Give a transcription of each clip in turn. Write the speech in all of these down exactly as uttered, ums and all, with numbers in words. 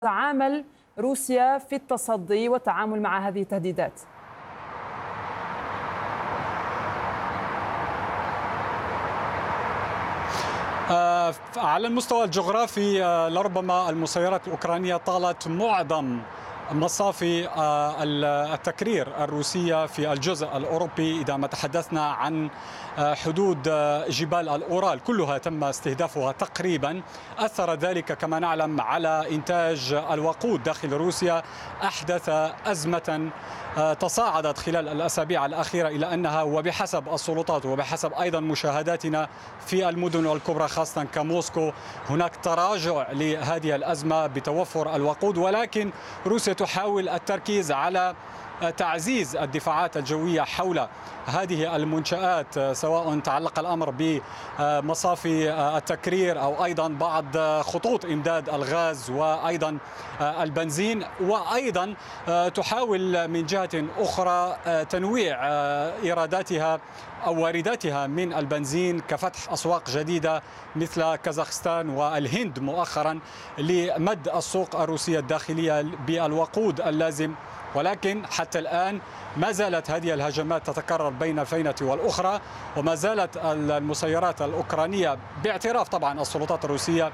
تتعامل روسيا في التصدي والتعامل مع هذه التهديدات؟ على المستوى الجغرافي لربما المسيرات الأوكرانية طالت معظم مصافي التكرير الروسية في الجزء الأوروبي. إذا ما تحدثنا عن حدود جبال الأورال كلها تم استهدافها تقريبا. أثر ذلك كما نعلم على إنتاج الوقود داخل روسيا، أحدث أزمة تصاعدت خلال الأسابيع الأخيرة إلى أنها وبحسب السلطات وبحسب أيضا مشاهداتنا في المدن الكبرى خاصة كموسكو هناك تراجع لهذه الأزمة بتوفر الوقود، ولكن روسيا تحاول التركيز على تعزيز الدفاعات الجوية حول هذه المنشآت، سواء تعلق الأمر بمصافي التكرير أو أيضا بعض خطوط إمداد الغاز وأيضا البنزين، وأيضا تحاول من جهة أخرى تنويع إيراداتها أو وارداتها من البنزين كفتح أسواق جديدة مثل كازاخستان والهند مؤخرا لمد السوق الروسية الداخلية بالوقود اللازم. ولكن حتى الآن ما زالت هذه الهجمات تتكرر بين الفينة والأخرى، وما زالت المسيرات الأوكرانية باعتراف طبعا السلطات الروسية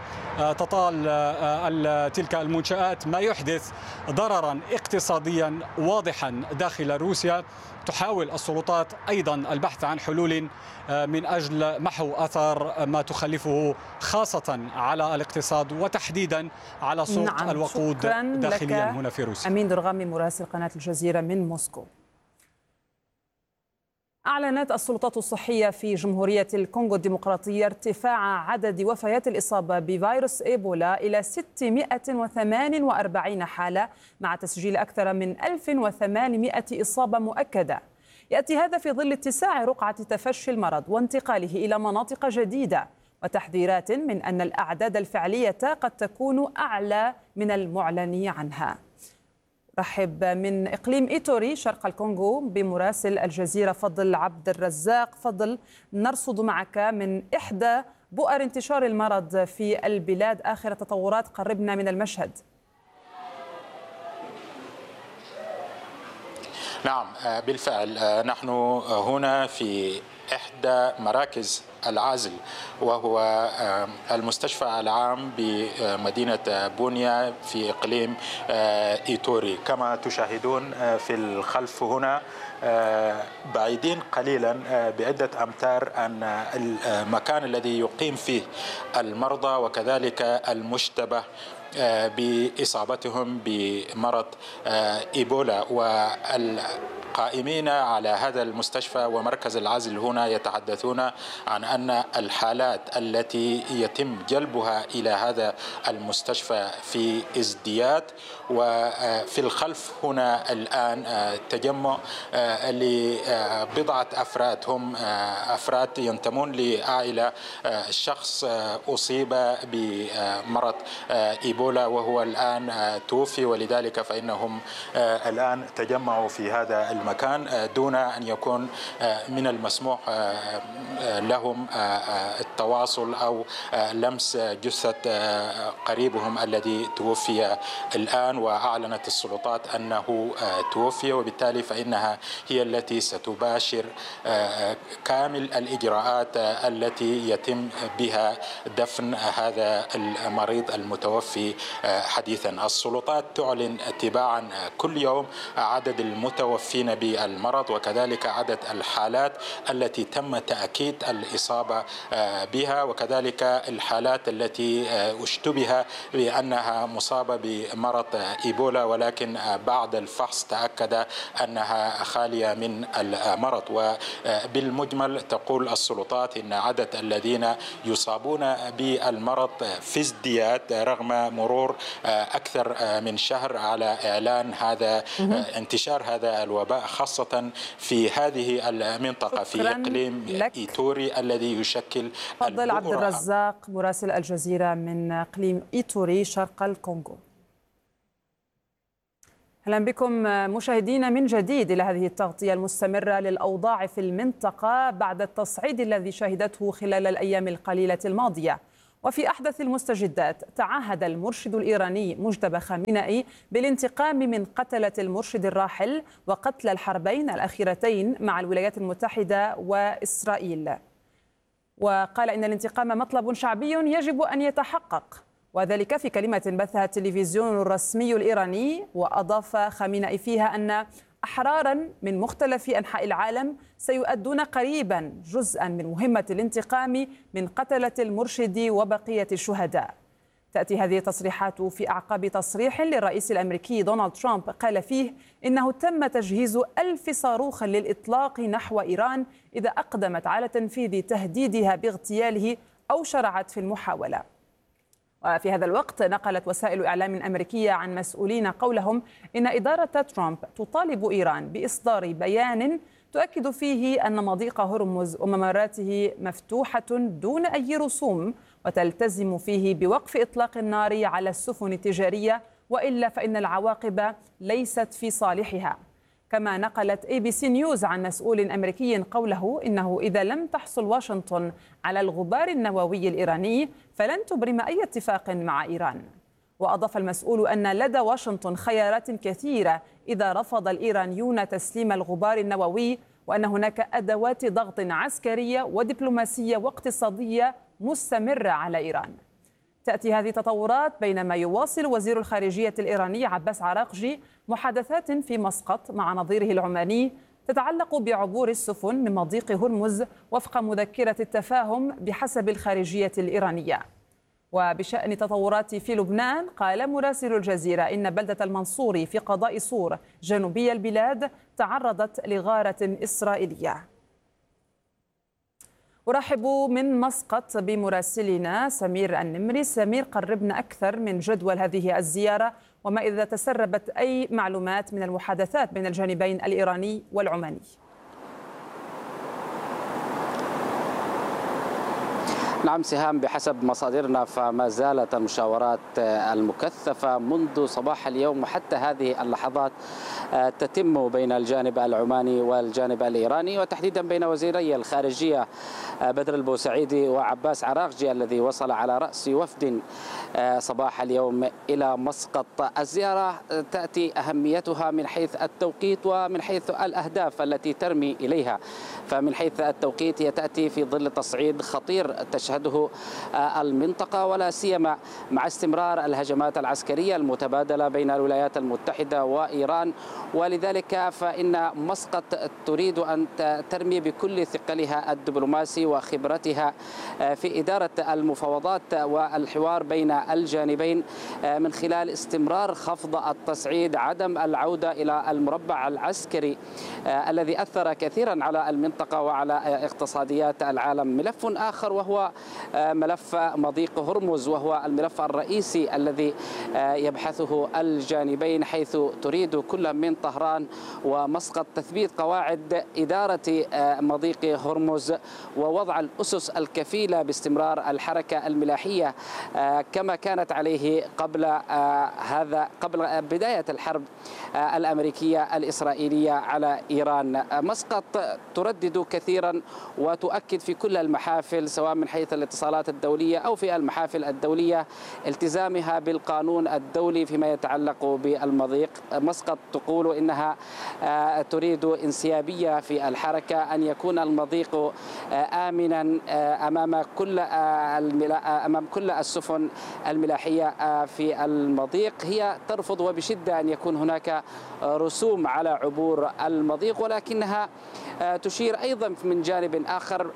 تطال تلك المنشآت، ما يحدث ضررا اقتصاديا واضحا داخل روسيا. تحاول السلطات أيضا البحث عن حلول من أجل محو أثر ما تخلفه خاصة على الاقتصاد وتحديدا على سوق نعم، الوقود داخليا هنا في روسيا. أمين درغامي مراسل قناة الجزيرة من موسكو. أعلنت السلطات الصحية في جمهورية الكونغو الديمقراطية ارتفاع عدد وفيات الإصابة بفيروس إيبولا إلى ستمائة وثمانية وأربعين حالة، مع تسجيل أكثر من ألف وثمانمائة إصابة مؤكدة. يأتي هذا في ظل اتساع رقعة تفشي المرض وانتقاله إلى مناطق جديدة، وتحذيرات من أن الأعداد الفعلية قد تكون أعلى من المعلن عنها. رحب من إقليم إيتوري شرق الكونغو بمراسل الجزيرة فضل عبد الرزاق. فضل، نرصد معك من إحدى بؤر انتشار المرض في البلاد آخر التطورات، قربنا من المشهد. نعم بالفعل، نحن هنا في إحدى مراكز العزل وهو المستشفى العام بمدينة بونيا في إقليم إيتوري. كما تشاهدون في الخلف هنا بعيدين قليلا بعدة أمتار عن المكان الذي يقيم فيه المرضى وكذلك المشتبه بإصابتهم بمرض إيبولا. والقائمين على هذا المستشفى ومركز العزل هنا يتحدثون عن أن الحالات التي يتم جلبها إلى هذا المستشفى في ازدياد. وفي الخلف هنا الآن تجمع لبضعة أفراد، هم أفراد ينتمون لعائلة شخص أصيب بمرض إيبولا وهو الآن توفي، ولذلك فإنهم الآن تجمعوا في هذا المكان دون أن يكون من المسموح لهم التواصل أو لمس جثة قريبهم الذي توفي الآن. وأعلنت السلطات أنه توفي، وبالتالي فإنها هي التي ستباشر كامل الإجراءات التي يتم بها دفن هذا المريض المتوفي حديثا. السلطات تعلن تباعا كل يوم عدد المتوفين بالمرض وكذلك عدد الحالات التي تم تأكيد الإصابة بها، وكذلك الحالات التي اشتبه بأنها مصابة بمرض إيبولا ولكن بعد الفحص تأكد أنها خالية من المرض. وبالمجمل تقول السلطات إن عدد الذين يصابون بالمرض في ازدياد رغم مرور أكثر من شهر على إعلان هذا انتشار هذا الوباء، خاصة في هذه المنطقة في إقليم إيتوري الذي يشكل فضل عبد الرزاق مراسل الجزيرة من إقليم إيتوري شرق الكونغو. أهلا بكم مشاهدينا من جديد إلى هذه التغطية المستمرة للأوضاع في المنطقة بعد التصعيد الذي شهدته خلال الأيام القليلة الماضية. وفي أحدث المستجدات، تعهد المرشد الإيراني مجتبى خامنئي بالانتقام من قتلة المرشد الراحل وقتل الحربين الأخيرتين مع الولايات المتحدة وإسرائيل، وقال إن الانتقام مطلب شعبي يجب أن يتحقق، وذلك في كلمة بثها التلفزيون الرسمي الإيراني. وأضاف خامنئي فيها أن أحرارا من مختلف أنحاء العالم سيؤدون قريبا جزءا من مهمة الانتقام من قتلة المرشد وبقية الشهداء. تأتي هذه التصريحات في أعقاب تصريح للرئيس الأمريكي دونالد ترامب قال فيه إنه تم تجهيز ألف صاروخ للإطلاق نحو إيران إذا أقدمت على تنفيذ تهديدها باغتياله أو شرعت في المحاولة. وفي هذا الوقت نقلت وسائل إعلام أمريكية عن مسؤولين قولهم إن إدارة ترامب تطالب إيران بإصدار بيان تؤكد فيه أن مضيق هرمز وممراته مفتوحة دون أي رسوم، وتلتزم فيه بوقف إطلاق النار على السفن التجارية، وإلا فإن العواقب ليست في صالحها. كما نقلت إيه بي سي نيوز عن مسؤول أمريكي قوله إنه إذا لم تحصل واشنطن على الغبار النووي الإيراني فلن تبرم أي اتفاق مع إيران. وأضاف المسؤول أن لدى واشنطن خيارات كثيرة إذا رفض الإيرانيون تسليم الغبار النووي، وأن هناك أدوات ضغط عسكرية ودبلوماسية واقتصادية مستمرة على إيران. تأتي هذه التطورات بينما يواصل وزير الخارجية الإيراني عباس عراقجي محادثات في مسقط مع نظيره العماني تتعلق بعبور السفن من مضيق هرمز وفق مذكرة التفاهم بحسب الخارجية الإيرانية. وبشأن تطورات في لبنان، قال مراسل الجزيرة إن بلدة المنصوري في قضاء صور جنوبي البلاد تعرضت لغارة إسرائيلية. أرحب من مسقط بمراسلنا سمير النمري. سمير، قربنا أكثر من جدول هذه الزيارة وما إذا تسربت أي معلومات من المحادثات بين الجانبين الإيراني والعماني. نعم سهام، بحسب مصادرنا فما زالت المشاورات المكثفة منذ صباح اليوم وحتى هذه اللحظات تتم بين الجانب العماني والجانب الإيراني، وتحديدا بين وزيري الخارجية بدر البوسعيدي وعباس عراقجي الذي وصل على رأس وفد صباح اليوم إلى مسقط. الزيارة تأتي أهميتها من حيث التوقيت ومن حيث الأهداف التي ترمي إليها. فمن حيث التوقيت هي تأتي في ظل تصعيد خطير تشهده المنطقة، ولا سيما مع استمرار الهجمات العسكرية المتبادلة بين الولايات المتحدة وإيران، ولذلك فإن مسقط تريد أن ترمي بكل ثقلها الدبلوماسي وخبرتها في إدارة المفاوضات والحوار بين الجانبين من خلال استمرار خفض التصعيد، عدم العودة إلى المربع العسكري الذي أثر كثيرا على المنطقة وعلى اقتصاديات العالم. ملف آخر وهو ملف مضيق هرمز، وهو الملف الرئيسي الذي يبحثه الجانبين، حيث تريد كل من طهران ومسقط تثبيت قواعد إدارة مضيق هرمز ووضع الأسس الكفيلة باستمرار الحركة الملاحية كما كانت عليه قبل هذا قبل بداية الحرب الأمريكية الإسرائيلية على إيران. مسقط تردد كثيرا وتؤكد في كل المحافل سواء من حيث الاتصالات الدولية أو في المحافل الدولية التزامها بالقانون الدولي فيما يتعلق بالمضيق. مسقط تقول إنها تريد انسيابية في الحركة، أن يكون المضيق آمنا أمام كل أمام كل السفن الملاحية في المضيق. هي ترفض وبشدة أن يكون هناك رسوم على عبور المضيق، ولكنها تشير أيضا من جانب آخر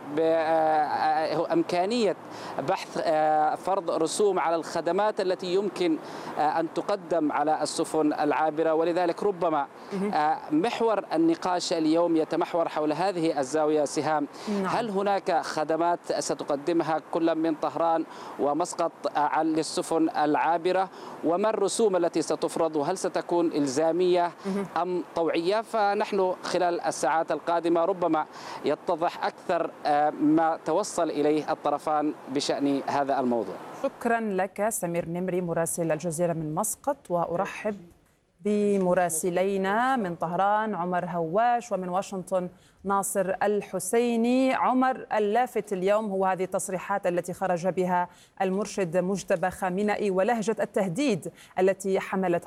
بإمكانية بحث فرض رسوم على الخدمات التي يمكن أن تقدم على السفن العابرة. ولذلك ربما محور النقاش اليوم يتمحور حول هذه الزاوية سهام. هل هناك خدمات ستقدمها كل من طهران ومسقط للسفن العابرة، وما الرسوم التي ستفرض، وهل ستكون إلزامية أم طوعية؟ فنحن خلال الساعات القادمة ربما يتضح أكثر ما توصل إليه الطرفان بشأن هذا الموضوع. شكرا لك سمير نمري مراسل الجزيرة من مسقط، وأرحب بمراسلينا من طهران عمر هواش ومن واشنطن ناصر الحسيني. عمر، اللافت اليوم هو هذه التصريحات التي خرج بها المرشد مجتبى خامنئي ولهجة التهديد التي حملتها